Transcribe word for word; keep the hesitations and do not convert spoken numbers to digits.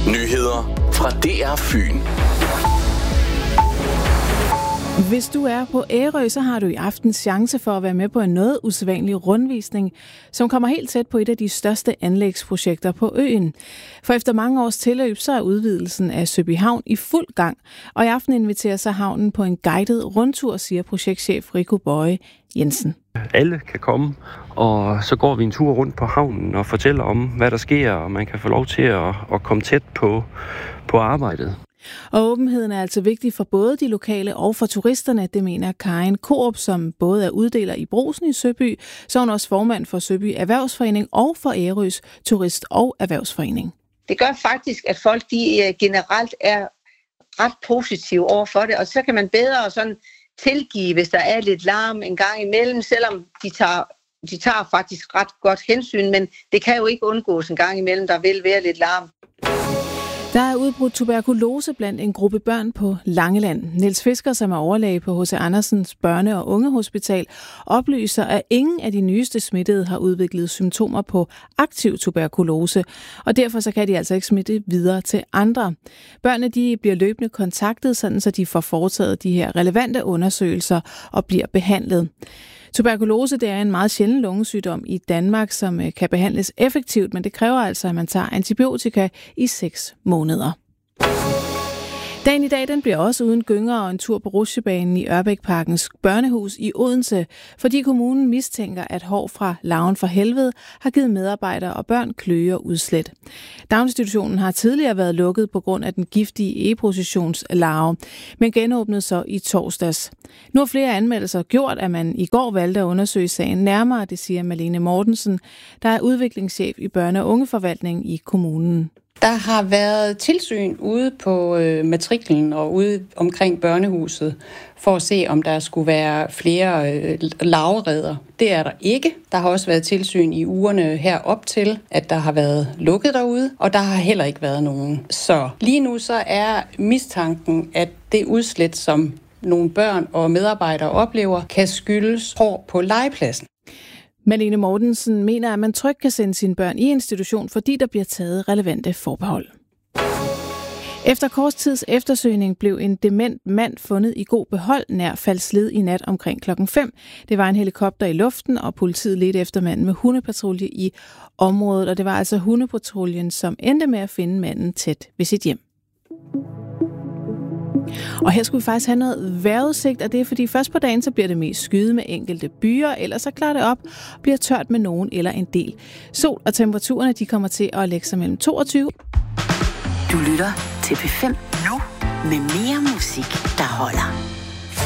Nyheder fra D R Fyn. Hvis du er på Ærø, så har du i aften chance for at være med på en noget usædvanlig rundvisning, som kommer helt tæt på et af de største anlægsprojekter på øen. For efter mange års tilløb, så er udvidelsen af Søby Havn i fuld gang, og i aften inviterer sig havnen på en guided rundtur, siger projektchef Rico Bøje Jensen. Alle kan komme, og så går vi en tur rundt på havnen og fortæller om, hvad der sker, og man kan få lov til at, at komme tæt på, på arbejdet. Og åbenheden er altså vigtig for både de lokale og for turisterne, det mener Karin Korup, som både er uddeler i Brugsen i Søby, så er hun også formand for Søby Erhvervsforening og for Ærøs Turist- og Erhvervsforening. Det gør faktisk, at folk de generelt er ret positive over for det, og så kan man bedre sådan tilgive, hvis der er lidt larm en gang imellem, selvom de tager, de tager faktisk ret godt hensyn, men det kan jo ikke undgås en gang imellem, der vil være lidt larm. Der er udbrudt tuberkulose blandt en gruppe børn på Langeland. Niels Fisker, som er overlæge på H C Andersens Børne- og Ungehospital, oplyser, at ingen af de nyeste smittede har udviklet symptomer på aktiv tuberkulose, og derfor så kan de altså ikke smitte videre til andre. Børnene de bliver løbende kontaktet, sådan så de får foretaget de her relevante undersøgelser og bliver behandlet. Tuberkulose det er en meget sjælden lungesygdom i Danmark, som kan behandles effektivt, men det kræver altså, at man tager antibiotika i seks måneder. Dagen i dag den bliver også uden gynger og en tur på Rutsjebanen i Ørbækparkens børnehus i Odense, fordi kommunen mistænker, at hår fra Larven for Helvede har givet medarbejdere og børn kløe og udslæt. Daginstitutionen har tidligere været lukket på grund af den giftige e-positionslarve, men genåbnede så i torsdags. Nu har flere anmeldelser gjort, at man i går valgte at undersøge sagen nærmere, det siger Malene Mortensen, der er udviklingschef i børne- og ungeforvaltningen i kommunen. Der har været tilsyn ude på øh, matriklen og ude omkring børnehuset for at se, om der skulle være flere øh, larvereder. Det er der ikke. Der har også været tilsyn i ugerne herop til, at der har været lukket derude, og der har heller ikke været nogen. Så lige nu så er mistanken, at det udslæt, som nogle børn og medarbejdere oplever, kan skyldes hår på legepladsen. Malene Mortensen mener, at man trygt kan sende sine børn i institution, fordi der bliver taget relevante forbehold. Efter kort tids eftersøgning blev en dement mand fundet i god behold nær Falsled i nat omkring klokken fem. Det var en helikopter i luften, og politiet ledte efter manden med hundepatrulje i området, og det var altså hundepatruljen, som endte med at finde manden tæt ved sit hjem. Og her skulle vi faktisk have noget vejrudsigt, og det er fordi først på dagen så bliver det mest skyet med enkelte byer, ellers så klarer det op, bliver tørt med nogen eller en del sol, og temperaturerne de kommer til at lægge sig mellem toogtyve. Du lytter til P fem nu med mere musik, der holder.